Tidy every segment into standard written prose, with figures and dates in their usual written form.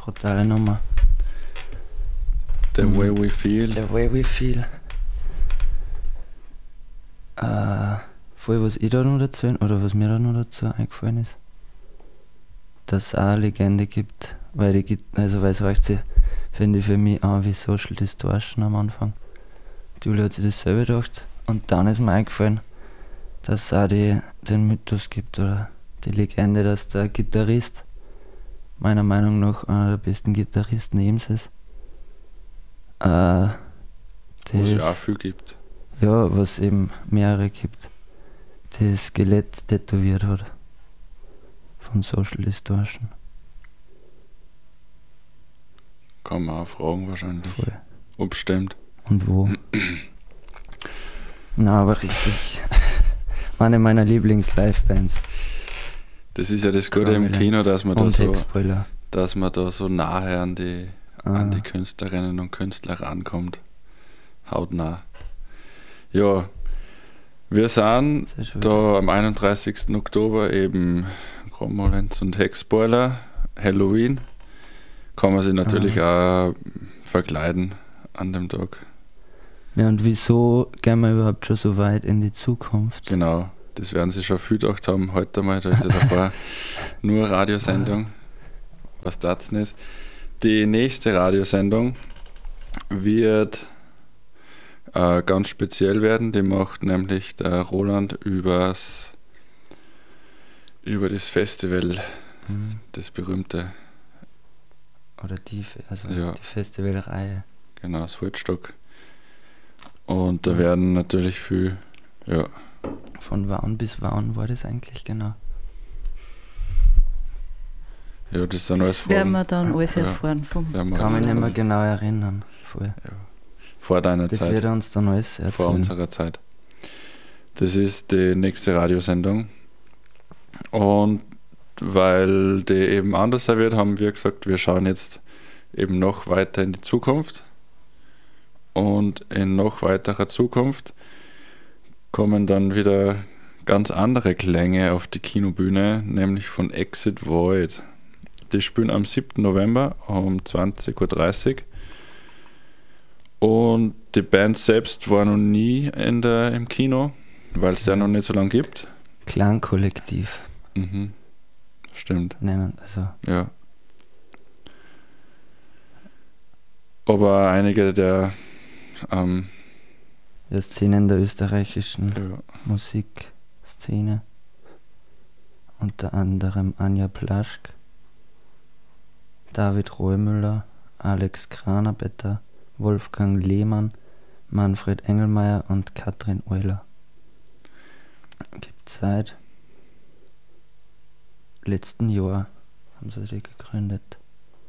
brutale Nummer. The Way We Feel. The Way We Feel. Voll, was ich da noch erzählen, oder was mir da noch dazu eingefallen ist, dass es auch eine Legende gibt, weil es reicht sich, finde ich, für mich an wie Social Distortion am Anfang. Julia hat sich das selber gedacht und dann ist mir eingefallen, dass es auch den Mythos gibt oder die Legende, dass der Gitarrist meiner Meinung nach einer der besten Gitarristen ebenso ist. Wo es ja auch viel gibt. Ja, was eben mehrere gibt, die das Skelett tätowiert hat von Social Distortion. Kann man auch fragen wahrscheinlich. Voll. Ob stimmt. Und wo? Na, aber richtig. Eine meiner Lieblings-Live-Bands. Das ist ja das Gute im Kino, dass man da so nahe an die Künstlerinnen und Künstler rankommt. Hautnah. Ja, wir sind da am 31. Oktober eben Grommolenz und Hexboiler, Halloween. Kann man sich natürlich auch verkleiden an dem Tag. Ja, und wieso gehen wir überhaupt schon so weit in die Zukunft? Genau, das werden sie schon viel gedacht haben. Heute mal, da ist ja davor nur Radiosendung. Was das denn ist. Die nächste Radiosendung wird ganz speziell werden. Die macht nämlich der Roland über das Festival, das berühmte. Oder die Festivalreihe. Genau, das Woodstock. Und da werden natürlich viel, Von wann bis wann war das eigentlich genau? Ja, das sind alles Fragen. Werden wir dann alles erfahren. Kann mich nicht mehr genau erinnern. Voll. Ja. Vor deiner Zeit. Das wird uns dann alles erzählen. Vor unserer Zeit. Das ist die nächste Radiosendung. Und weil die eben anders sein wird, haben wir gesagt, wir schauen jetzt eben noch weiter in die Zukunft. Und in noch weiterer Zukunft kommen dann wieder ganz andere Klänge auf die Kinobühne, nämlich von Exit Void. Die spielen am 7. November um 20.30 Uhr. Und die Band selbst war noch nie im Kino, weil es ja noch nicht so lange gibt. Klangkollektiv. Mhm. Stimmt. Ja. Aber einige der Szenen der österreichischen Musikszene, unter anderem Anja Plaschk, David Rohmüller, Alex Kranerbetter, Wolfgang Lehmann, Manfred Engelmeier und Katrin Euler. Gibt seit letzten Jahr, haben sie die gegründet.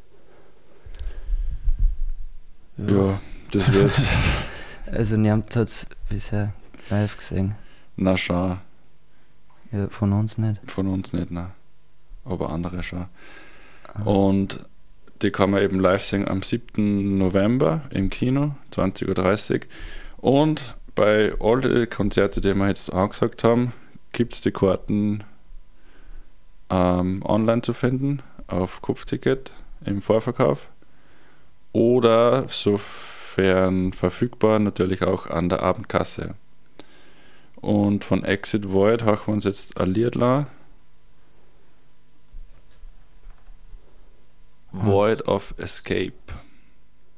Ja, das wird... Also niemand hat es bisher live gesehen. Na schon. Ja, von uns nicht. Von uns nicht, nein. Aber andere schon. Und die kann man eben live sehen am 7. November im Kino, 20.30 Uhr. Und bei all den Konzerten, die wir jetzt angesagt haben, gibt es die Karten online zu finden, auf Kopfticket im Vorverkauf. Oder sofern verfügbar natürlich auch an der Abendkasse. Und von Exit Void haben wir uns jetzt ein Lied lassen. Void of Escape.